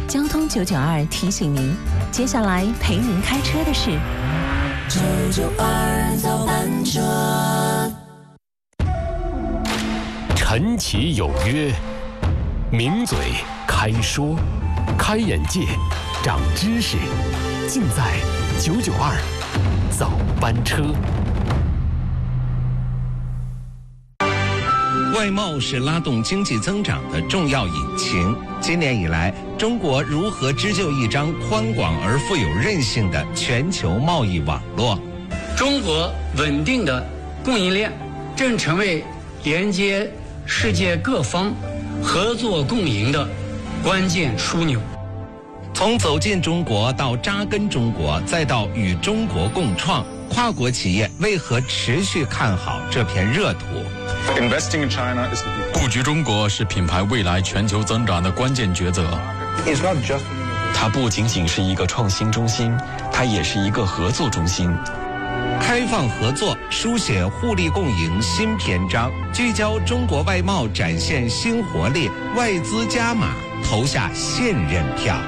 交通992提醒您，接下来陪您开车的是 992早班车。 晨起有约，名嘴开说，开眼界，长知识，尽在992早班车。 外贸是拉动经济增长的重要引擎。今年以来，中国如何织就一张宽广而富有韧性的全球贸易网络？ 中国稳定的供应链正成为连接世界各方合作共赢的关键枢纽。 从走进中国到扎根中国，再到与中国共创，跨国企业为何持续看好这片热土？ 布局中国是品牌未来全球增长的关键抉择。 它不仅仅是一个创新中心，它也是一个合作中心。 开放合作，书写互利共赢新篇章，聚焦中国外贸展现新活力，外资加码投下信任票。